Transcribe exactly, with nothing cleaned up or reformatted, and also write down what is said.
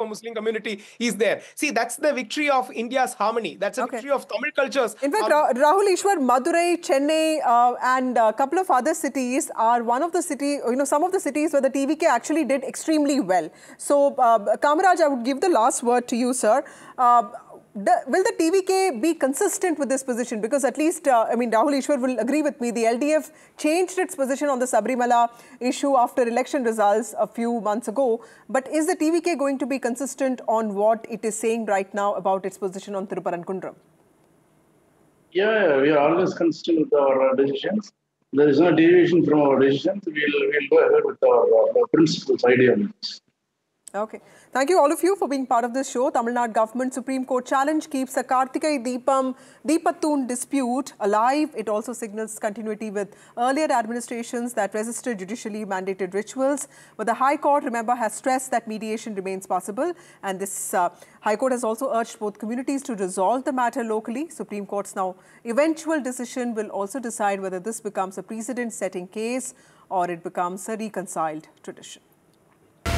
Muslim community is there. See, that's the victory of India's harmony. That's a okay. victory of Tamil cultures. In fact, Ra Rahul Ishwar, Madurai, Chennai, uh, and a couple of other cities are one of the city, you know, some of the cities where the T V K actually did extremely well. So, uh, Kamaraj, I would give the last word to you, sir. Uh, The, will the T V K be consistent with this position? Because at least, uh, I mean, Rahul Ishwar will agree with me, the L D F changed its position on the Sabarimala issue after election results a few months ago. But is the T V K going to be consistent on what it is saying right now about its position on Thiruparangundram? Yeah, we are always consistent with our uh, decisions. There is no deviation from our decisions. We'll, we'll go ahead with our uh, principles, ideologies. Okay. Thank you all of you for being part of this show. Tamil Nadu government Supreme Court challenge keeps a Kartikai Deepam Deepathoon dispute alive. It also signals continuity with earlier administrations that resisted judicially mandated rituals. But the High Court, remember, has stressed that mediation remains possible. And this uh, High Court has also urged both communities to resolve the matter locally. Supreme Court's now eventual decision will also decide whether this becomes a precedent-setting case or it becomes a reconciled tradition.